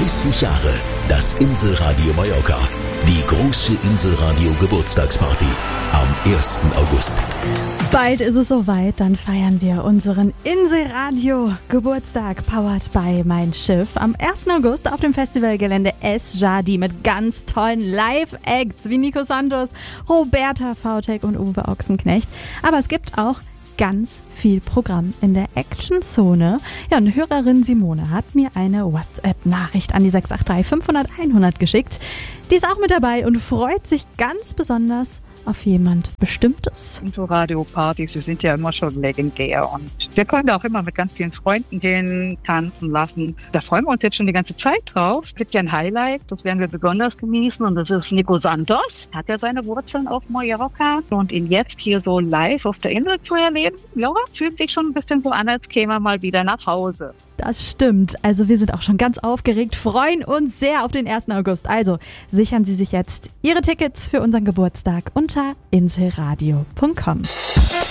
30 Jahre das Inselradio Mallorca. Die große Inselradio Geburtstagsparty am 1. August. Bald ist es soweit, dann feiern wir unseren Inselradio Geburtstag, powered by Mein Schiff, am 1. August auf dem Festivalgelände Es Jardi mit ganz tollen Live-Acts wie Nico Santos, Roberta Vautek und Uwe Ochsenknecht. Aber es gibt auch ganz viel Programm in der Action-Zone. Ja, und Hörerin Simone hat mir eine WhatsApp-Nachricht an die 683 500 100 geschickt. Die ist auch mit dabei und freut sich ganz besonders auf jemand Bestimmtes. So Radiopartys, die sind ja immer schon legendär und wir können da auch immer mit ganz vielen Freunden gehen, tanzen lassen. Da freuen wir uns jetzt schon die ganze Zeit drauf. Es gibt ja ein Highlight, das werden wir besonders genießen und das ist Nico Santos. Hat ja seine Wurzeln auf Mallorca und ihn jetzt hier so live auf der Insel zu erleben, ja, fühlt sich schon ein bisschen so an, als käme er mal wieder nach Hause. Das stimmt. Also wir sind auch schon ganz aufgeregt, freuen uns sehr auf den 1. August. Also sichern Sie sich jetzt Ihre Tickets für unseren Geburtstag unter inselradio.com.